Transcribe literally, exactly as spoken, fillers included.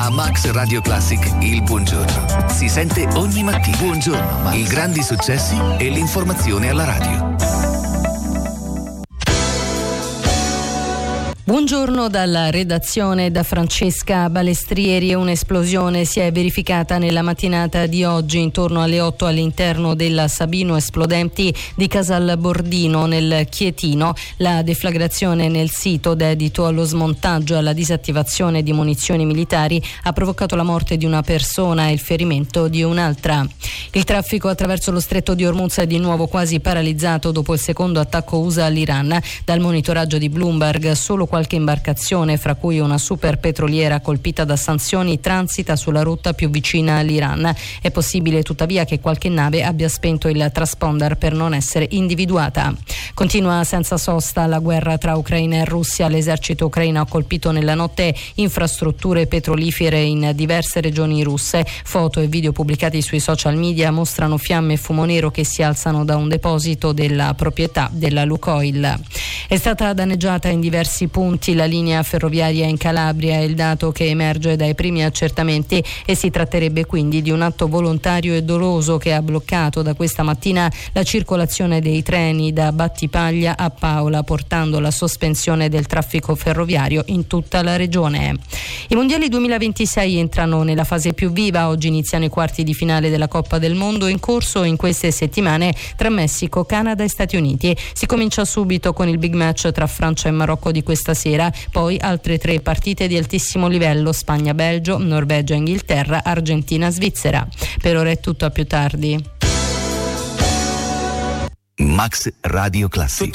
A Max Radio Classic il buongiorno si sente ogni mattina. Buongiorno, Max. I grandi successi e l'informazione alla radio. Buongiorno dalla redazione, da Francesca Balestrieri. Un'esplosione si è verificata nella mattinata di oggi intorno alle otto all'interno della Sabino Esplodenti di Casal Bordino nel Chietino. La deflagrazione nel sito dedito allo smontaggio e alla disattivazione di munizioni militari ha provocato la morte di una persona e il ferimento di un'altra. Il traffico attraverso lo stretto di Hormuz è di nuovo quasi paralizzato dopo il secondo attacco U S A all'Iran. Dal monitoraggio di Bloomberg, solo qualche imbarcazione, fra cui una super petroliera colpita da sanzioni, transita sulla rotta più vicina all'Iran. È possibile tuttavia che qualche nave abbia spento il transponder per non essere individuata. Continua senza sosta la guerra tra Ucraina e Russia. L'esercito ucraino ha colpito nella notte infrastrutture petrolifere in diverse regioni russe. Foto e video pubblicati sui social media mostrano fiamme e fumo nero che si alzano da un deposito della proprietà della Lukoil. È stata danneggiata in diversi punti la linea ferroviaria in Calabria, è il dato che emerge dai primi accertamenti, e si tratterebbe quindi di un atto volontario e doloso che ha bloccato da questa mattina la circolazione dei treni da Battipaglia a Paola, portando la sospensione del traffico ferroviario in tutta la regione. I mondiali duemilaventisei entrano nella fase più viva. Oggi iniziano i quarti di finale della Coppa del Mondo, in corso in queste settimane tra Messico, Canada e Stati Uniti. Si comincia subito con il big match tra Francia e Marocco di questa sera, poi altre tre partite di altissimo livello: Spagna-Belgio, Norvegia-Inghilterra, Argentina-Svizzera. Per ora è tutto, a più tardi. Max Radio Classic.